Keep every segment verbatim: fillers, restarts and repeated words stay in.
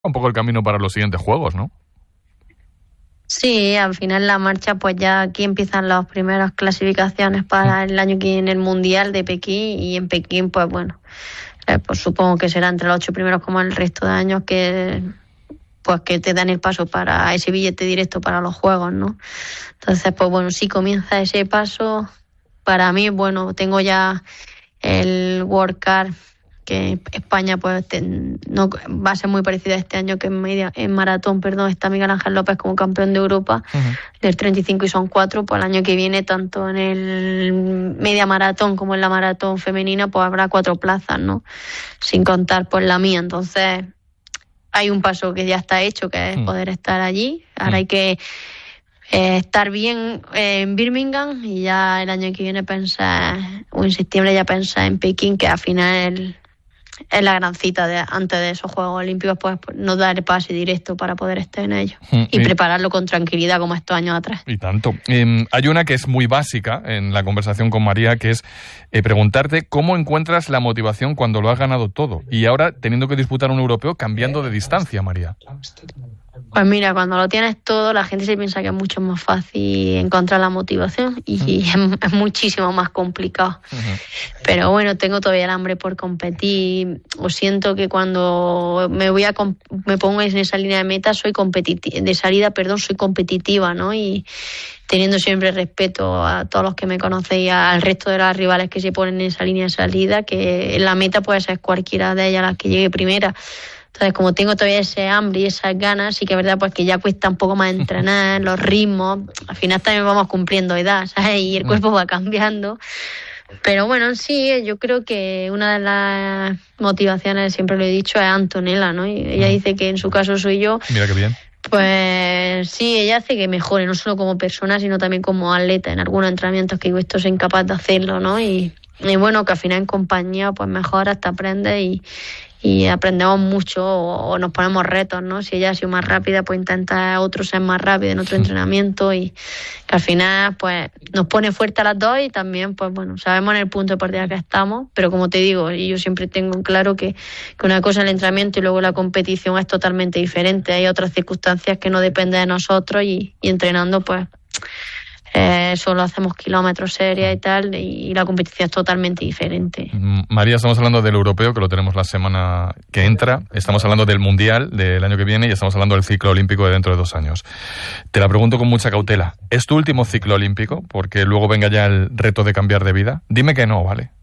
un poco el camino para los siguientes Juegos, ¿no? Sí, al final la marcha, pues ya aquí empiezan las primeras clasificaciones para el año que viene el Mundial de Pekín, y en Pekín, pues bueno, eh, pues supongo que será entre los ocho primeros como el resto de años que pues que te dan el paso para ese billete directo para los Juegos, ¿no? Entonces, pues bueno, sí comienza ese paso. Para mí, bueno, tengo ya el World Cup, que España pues te, no va a ser muy parecida este año, que en media en maratón, perdón, está Miguel Ángel López como campeón de Europa uh-huh. del treinta y cinco y son cuatro. Pues el año que viene, tanto en el media maratón como en la maratón femenina, pues habrá cuatro plazas, ¿no? Sin contar pues la mía. Entonces hay un paso que ya está hecho, que es uh-huh. poder estar allí. Ahora uh-huh. hay que eh, estar bien eh, en Birmingham, y ya el año que viene pensar, o en septiembre ya pensar en Pekín, que al final es la gran cita de, antes de esos Juegos Olímpicos, pues no dar el pase directo para poder estar en ellos mm, y, y prepararlo con tranquilidad como estos años atrás. Y tanto. Eh, hay una que es muy básica en la conversación con María, que es eh, preguntarte cómo encuentras la motivación cuando lo has ganado todo y ahora teniendo que disputar un europeo cambiando de distancia, María. Pues mira, cuando lo tienes todo, la gente se piensa que es mucho más fácil encontrar la motivación y uh-huh. es, es muchísimo más complicado. Uh-huh. Pero bueno, tengo todavía el hambre por competir. O siento que cuando me voy a comp- me pongo en esa línea de meta, soy competitiva, de salida, perdón, soy competitiva, ¿no? Y teniendo siempre respeto a todos los que me conocen y al resto de las rivales que se ponen en esa línea de salida, que la meta puede ser cualquiera de ellas la que llegue primera. Entonces, como tengo todavía ese hambre y esas ganas, sí que es verdad pues que ya cuesta un poco más entrenar, los ritmos, al final también vamos cumpliendo edad, ¿sabes? Y el cuerpo va cambiando. Pero bueno, sí, yo creo que una de las motivaciones, siempre lo he dicho, es Antonella, ¿no? Y ella dice que en su caso soy yo. Mira qué bien. Pues sí, ella hace que mejore, no solo como persona, sino también como atleta. En algunos entrenamientos que digo, esto es incapaz de hacerlo, ¿no? Y, y bueno, que al final en compañía pues mejora, hasta aprende y... y aprendemos mucho o, o nos ponemos retos, ¿no? Si ella ha sido más rápida, pues intenta otro ser más rápido en otro entrenamiento, y que al final pues nos pone fuerte a las dos, y también pues bueno, sabemos en el punto de partida que estamos, pero como te digo, y yo siempre tengo claro que, que una cosa es el entrenamiento y luego la competición es totalmente diferente. Hay otras circunstancias que no dependen de nosotros, y, y entrenando pues Eh, solo hacemos kilómetros serias y tal, y la competición es totalmente diferente. María, estamos hablando del europeo, que lo tenemos la semana que entra, estamos hablando del mundial del año que viene, y estamos hablando del ciclo olímpico de dentro de dos años. Te la pregunto con mucha cautela, ¿es tu último ciclo olímpico? Porque luego venga ya el reto de cambiar de vida. Dime que no, ¿vale?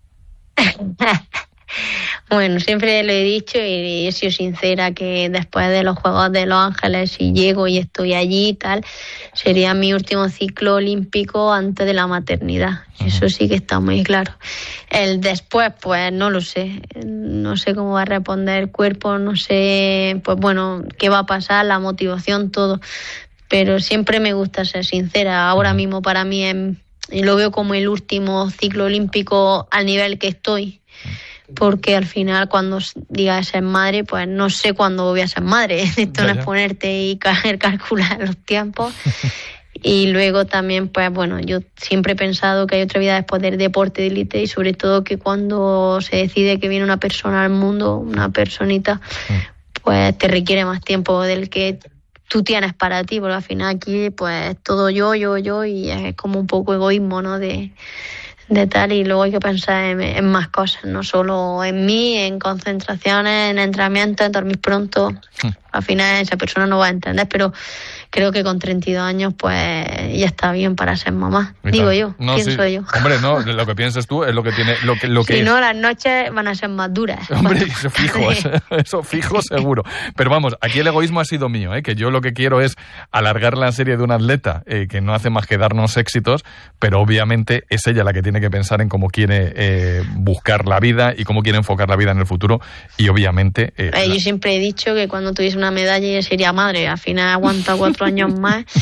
Bueno, siempre lo he dicho y he sido sincera, que después de los Juegos de Los Ángeles, si llego y estoy allí y tal, sería mi último ciclo olímpico antes de la maternidad. Uh-huh. Eso sí que está muy claro. El después, pues no lo sé. No sé cómo va a responder el cuerpo, no sé, pues bueno, qué va a pasar, la motivación, todo. Pero siempre me gusta ser sincera. Ahora mismo para mí es, y lo veo como el último ciclo olímpico al nivel que estoy. Porque al final, cuando diga ser madre, pues no sé cuándo voy a ser madre. Esto no es ponerte y calcular los tiempos. Y luego también, pues bueno, yo siempre he pensado que hay otra vida después del deporte de élite, y sobre todo que cuando se decide que viene una persona al mundo, una personita, pues te requiere más tiempo del que tú tienes para ti, porque al final aquí pues todo yo, yo, yo, y es como un poco egoísmo, ¿no? De... de tal, y luego hay que pensar en, en más cosas, no solo en mí, en concentraciones, en entrenamiento, en dormir pronto. Sí. Al final esa persona no va a entender, pero creo que con treinta y dos años pues ya está bien para ser mamá. Y Digo yo, no, ¿quién sí. soy yo? Hombre, no, lo que piensas tú es lo que tiene, lo que, lo que si es. no, las noches van a ser más duras. Hombre, eso fijo, eso, eso fijo seguro. Pero vamos, aquí el egoísmo ha sido mío, ¿eh? Que yo lo que quiero es alargar la serie de un atleta eh, que no hace más que darnos éxitos, pero obviamente es ella la que tiene que pensar en cómo quiere eh, buscar la vida y cómo quiere enfocar la vida en el futuro, y obviamente... Eh, eh, la... Yo siempre he dicho que cuando tuviese una medalla sería madre. Al final aguanta cuatro años más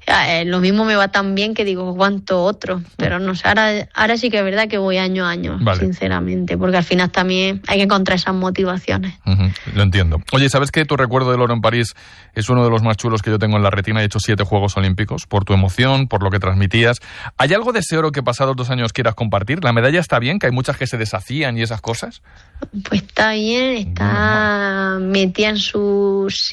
eh, lo mismo me va tan bien que digo, ¿cuánto otro? Pero no sé, ahora, ahora sí que es verdad que voy año a año, vale. sinceramente, porque al final también hay que encontrar esas motivaciones. Uh-huh, lo entiendo. Oye, ¿sabes que tu recuerdo del oro en París es uno de los más chulos que yo tengo en la retina? He hecho siete Juegos Olímpicos, por tu emoción, por lo que transmitías. ¿Hay algo de ese oro que pasados dos años quieras compartir? ¿La medalla está bien? ¿Que hay muchas que se deshacían y esas cosas? Pues está bien, está metida en sus